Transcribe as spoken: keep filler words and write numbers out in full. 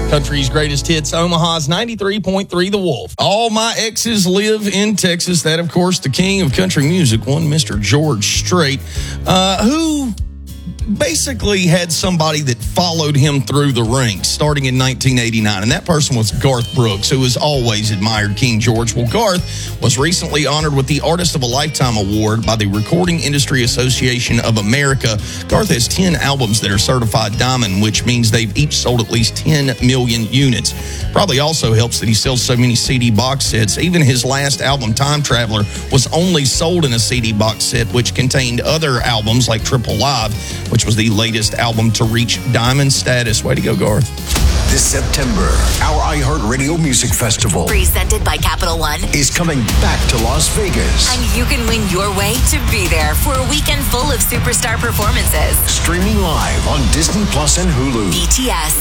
Country's greatest hits, Omaha's ninety-three point three The Wolf. All my exes live in Texas. That, of course, the king of country music, one Mister George Strait, uh, who basically had somebody that followed him through the ranks starting in nineteen eighty-nine, and that person was Garth Brooks, who has always admired King George. Well, Garth was recently honored with the Artist of a Lifetime Award by the Recording Industry Association of America. Garth has ten albums that are certified diamond, which means they've each sold at least ten million units. Probably also helps that he sells so many C D box sets. Even his last album, Time Traveler, was only sold in a C D box set, which contained other albums like Triple Live, which was the latest album to reach diamond status. Way to go, Garth. This September, our iHeartRadio Music Festival, presented by Capital One, is coming back to Las Vegas. And you can win your way to be there for a weekend full of superstar performances. Streaming live on Disney Plus and Hulu. B T S.